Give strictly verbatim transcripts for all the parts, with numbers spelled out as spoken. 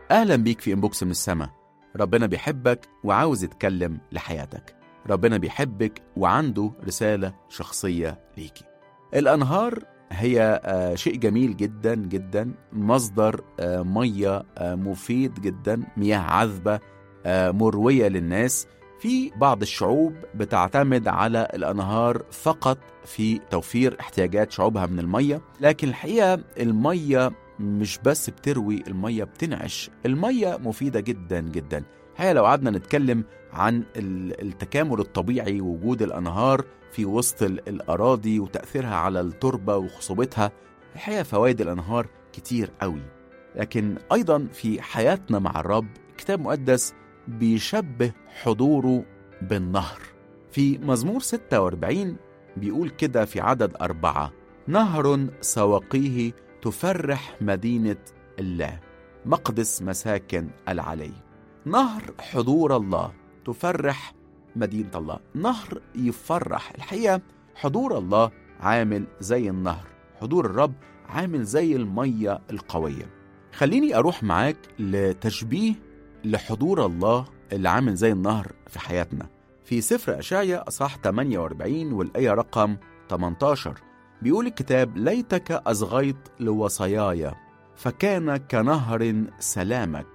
أهلا بيك في إنبوكس من السما. ربنا بيحبك وعاوز يتكلم لحياتك. ربنا بيحبك وعنده رسالة شخصية ليكي. الأنهار هي شيء جميل جدا جدا، مصدر مية مفيد جدا، مياه عذبة مروية للناس. في بعض الشعوب بتعتمد على الأنهار فقط في توفير احتياجات شعوبها من المية، لكن الحقيقة المية مش بس بتروي، المية بتنعش. المية مفيدة جدا جدا. الحقيقة لو قعدنا نتكلم عن التكامل الطبيعي ووجود الأنهار في وسط الأراضي وتأثيرها على التربة وخصوبتها، الحقيقة فوائد الأنهار كتير قوي. لكن أيضا في حياتنا مع الرب كتاب مقدس بيشبه حضوره بالنهر. في مزمور ستة وأربعين بيقول كده في عدد أربعة: نهر سواقيه تفرح مدينة الله، مقدس مساكن العلي. نهر حضور الله تفرح مدينة الله. نهر يفرح. الحقيقة حضور الله عامل زي النهر، حضور الرب عامل زي المية القوية. خليني أروح معاك لتشبيه لحضور الله اللي عامل زي النهر في حياتنا. في سفر أشعياء أصحاح ثمانية وأربعين والآية رقم ثمانية عشر بيقول الكتاب: ليتك أصغيت لوصاياي فكان كنهر سلامك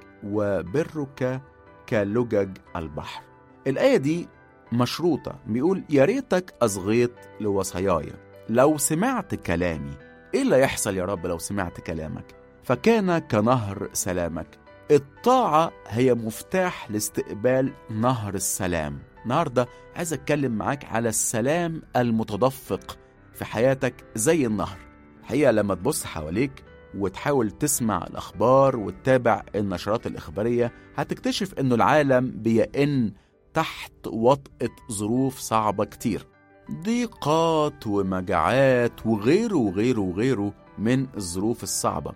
وبرك كلجج البحر. الآية دي مشروطة، بيقول يا ريتك أصغيت لوصاياي. لو سمعت كلامي، إيه اللي يحصل يا رب لو سمعت كلامك؟ فكان كنهر سلامك. الطاعة هي مفتاح لاستقبال نهر السلام. النهاردة عايز أتكلم معاك على السلام المتدفق في حياتك زي النهر. الحقيقة لما تبص حواليك وتحاول تسمع الأخبار وتتابع النشرات الإخبارية، هتكتشف أنه العالم بيئن تحت وطأة ظروف صعبة كتير، ضيقات ومجاعات وغيره وغيره وغيره من الظروف الصعبة.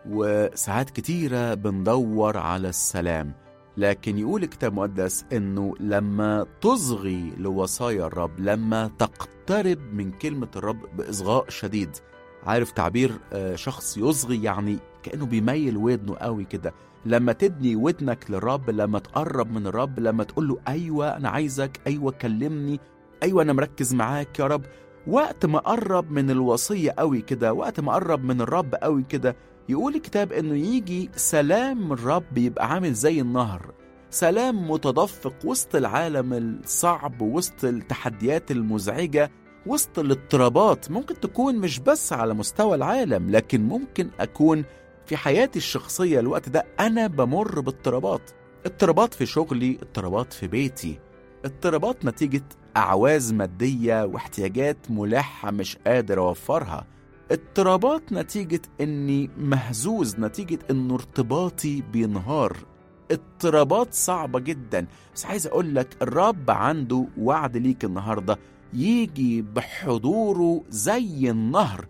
وساعات كتيرة بندور على السلام، لكن يقول الكتاب المقدس أنه لما تصغي لوصايا الرب، لما تقترب من كلمة الرب بإصغاء شديد. عارف تعبير شخص يصغي؟ يعني كأنه بيميل ودنه قوي كده. لما تدني ودنك للرب، لما تقرب من الرب، لما تقول له أيوة أنا عايزك، أيوة كلمني، أيوة أنا مركز معاك يا رب. وقت ما قرب من الوصية قوي كده، وقت ما قرب من الرب قوي كده، يقول الكتاب انه يجي سلام الرب يبقى عامل زي النهر، سلام متدفق وسط العالم الصعب، وسط التحديات المزعجة، وسط الاضطرابات. ممكن تكون مش بس على مستوى العالم، لكن ممكن أكون في حياتي الشخصية الوقت ده أنا بمر باضطرابات. اضطرابات في شغلي، اضطرابات في بيتي، اضطرابات نتيجة أعواز مادية واحتياجات ملحة مش قادر أوفرها، اضطرابات نتيجة أني مهزوز، نتيجة أنه ارتباطي بينهار، اضطرابات صعبة جدا. بس عايز أقول لك الرب عنده وعد ليك النهاردة، يجي بحضوره زي النهر،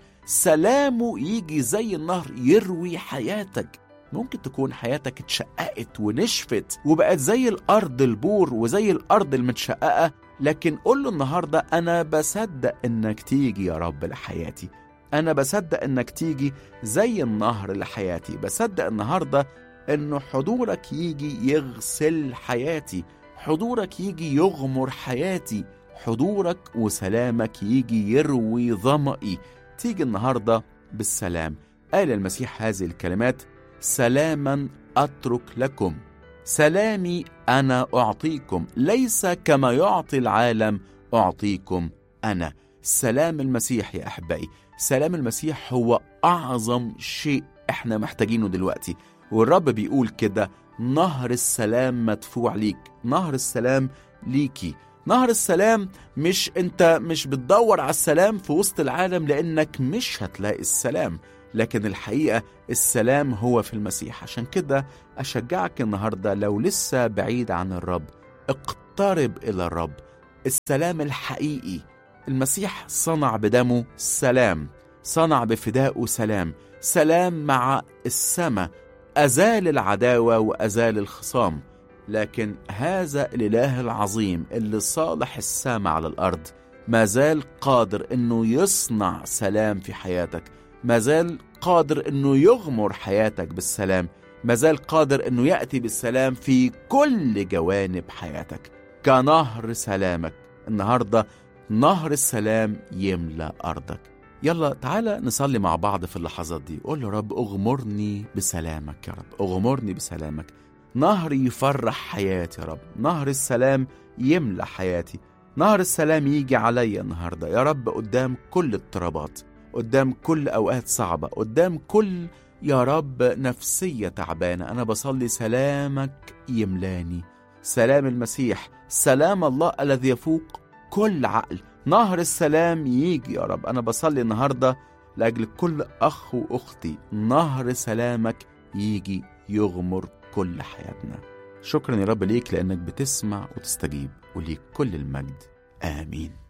سلامه يجي زي النهر يروي حياتك. ممكن تكون حياتك اتشققت ونشفت وبقت زي الأرض البور وزي الأرض المتشققة، لكن قول له النهاردة أنا بصدق إنك تيجي يا رب لحياتي، أنا بصدق إنك تيجي زي النهر لحياتي، بصدق النهاردة إنه حضورك يجي يغسل حياتي، حضورك يجي يغمر حياتي، حضورك وسلامك يجي يروي ظمئي. تيجي النهاردة بالسلام. قال المسيح هذه الكلمات: سلاما أترك لكم، سلامي أنا أعطيكم، ليس كما يعطي العالم أعطيكم أنا. سلام المسيح يا أحبائي، سلام المسيح هو أعظم شيء إحنا محتاجينه دلوقتي. والرب بيقول كده: نهر السلام مدفوع ليك، نهر السلام ليكي. نهر السلام مش أنت مش بتدور على السلام في وسط العالم لأنك مش هتلاقي السلام، لكن الحقيقة السلام هو في المسيح. عشان كده أشجعك النهاردة لو لسه بعيد عن الرب، اقترب إلى الرب. السلام الحقيقي المسيح صنع بدمه سلام، صنع بفدائه سلام، سلام مع السماء، أزال العداوة وأزال الخصام. لكن هذا الإله العظيم اللي صالح السماء على الأرض ما زال قادر أنه يصنع سلام في حياتك، ما زال قادر أنه يغمر حياتك بالسلام، مازال قادر أنه يأتي بالسلام في كل جوانب حياتك كنهر سلامك. النهاردة نهر السلام يملأ أرضك. يلا تعالى نصلي مع بعض في اللحظات دي. قول له رب اغمرني بسلامك يا رب، اغمرني بسلامك. نهر يفرح حياتي يا رب، نهر السلام يملأ حياتي. نهر السلام يجي عليا النهاردة يا رب قدام كل اضطرابات، قدام كل أوقات صعبة، قدام كل يا رب نفسية تعبانة. أنا بصلي سلامك يملاني، سلام المسيح، سلام الله الذي يفوق كل عقل. نهر السلام يجي يا رب. أنا بصلي النهاردة لأجل كل أخ وأختي، نهر سلامك يجي يغمر كل حياتنا. شكرا يا رب ليك لأنك بتسمع وتستجيب، وليك كل المجد. آمين.